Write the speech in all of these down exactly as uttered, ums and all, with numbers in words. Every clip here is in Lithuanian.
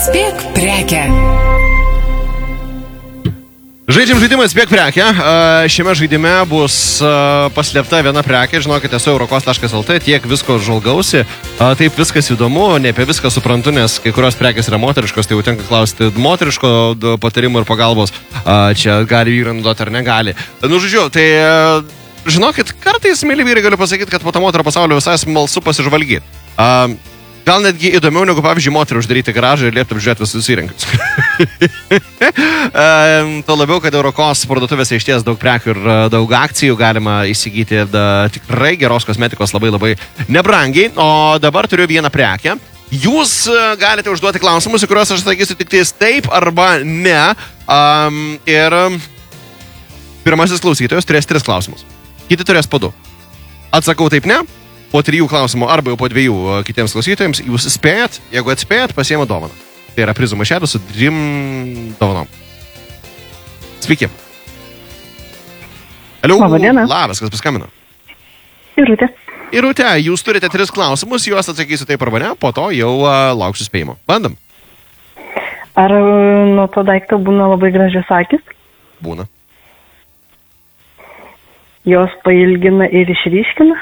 Spėk prekę. Žaidžiam žaidimą Spėk prekę. Šiame žaidime bus paslėpta viena prekė. Žinokite, esu eurokos taškas lt, tiek visko žvalgausi. Taip viskas įdomu, ne apie viską suprantu, nes kai kurios prekės yra moteriškos, tai jau tenka klausti moteriško patarimų ir pagalbos. Čia gali vyrai naudoti ar negali. Nu, žodžiu, tai žinokit, kartais, mėly vyrai, galiu pasakyti, kad po to moterų pasaulio visai smalsu pasižvalgyti. Gal netgi įdomiau negu, pavyzdžiui, moterį uždaryti garažą ir liepti apžiūrėti visus įrankius. Tuo labiau, kad Eurokos parduotuvėse išties daug prekių ir daug akcijų galima įsigyti da, tikrai geros kosmetikos labai labai nebrangiai. O dabar turiu vieną prekę. Jūs galite užduoti klausimus, į kuriuos aš sakysiu tik tais taip arba ne. Um, ir pirmasis klausytojas turės tris klausimus. Kiti turės po du. Atsakau taip ne. Po trijų klausimų arba jau po dviejų kitiems klausytojams jūs spėjat, jeigu atspėjat, pasiema dovaną. Tai yra prizų maišelis su trim dovanom. Sveiki. Aliu, labas, kas paskambino? Irutė. Irutė, jūs turite tris klausimus, juos atsakysiu taip arba ne, po to jau uh, lauksiu spėjimo. Bandam. Ar nuo to daikto būna labai gražios akis? Būna. Jos pailgina ir išryškina?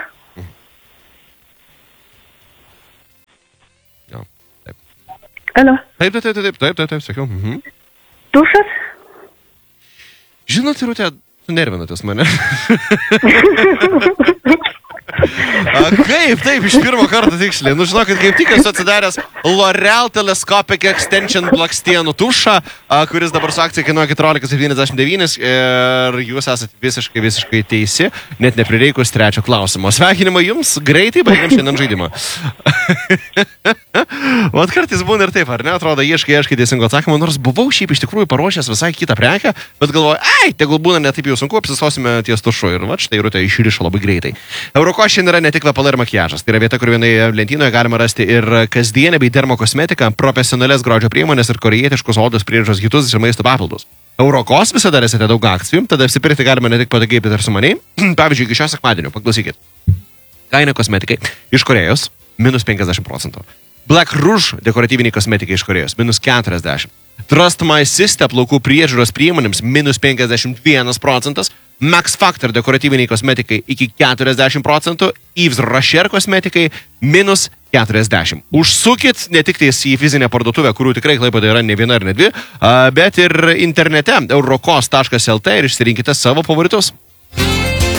Alio. Taip, taip, taip, taip, taip, taip, taip, sakiau. Mhm. Tušas? Žinot, Irutė, sunervinatės mane. A, kaip, taip, iš pirmo karto tiksliai. Nu, žinokit, kaip tik esu atsidaręs L'Oreal Telescopic Extension blakstienų tušą, a, kuris dabar su akcija kainuoja keturiolika septyniasdešimt devyni ir jūs esate visiškai, visiškai teisi, net neprireikus trečio klausimo. Sveikinimai jums, greitai baigiam šiandien žaidimą. Vat kartais būna ir taip, ar ne? Atrodo, ieškai, ieškai teisingo atsakymą, nors buvau šiaip iš tikrųjų paruošęs visai kitą prekę, bet galvoju, ai, tegul būna ne taip jau sunku, apsistosime ties tušu ir va, štai Irutė išrišo labai greitai. Eurokos šiandien yra ne tik kvepalai ir makiažas. Tai yra vieta, kur vienoje lentynoje galima rasti ir kasdienę bei dermokosmetiką, profesionalias grožio priemonės ir korejietiškus odos priežiūros hitus ir maisto papildus. Eurokos visada rasite daug akcijų, tada apsipirkti galima ne tik patogiai, bet ir su maniai. Pavyzdžiui, iki šio sekmadienio, paklausykit. Kaina kosmetikai iš Korėjos minus penkiasdešimt procentų. Black Rouge dekoratyviniai kosmetikai iš Korėjos minus keturiasdešimt. Trust My Sister plaukų priežiūros priemonėms minus penkiasdešimt vienas procentas. Max Factor dekoratyviniai kosmetikai iki keturiasdešimt procentų. Yves Rocher kosmetikai minus keturiasdešimt. Užsukit ne tik tais į fizinę parduotuvę, kurių tikrai Klaipėdoje yra ne viena ir ne dvi, bet ir internete eurokos taškas lt ir išsirinkite savo favoritus.